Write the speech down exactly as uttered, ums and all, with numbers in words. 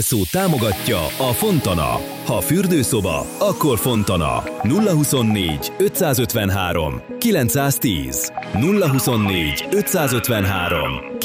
Szó támogatja a Fontana. Ha fürdőszoba, akkor Fontana. nulla huszonnégy ötszázötvenhárom kilencszáztíz nulla huszonnégy ötszázötvenhárom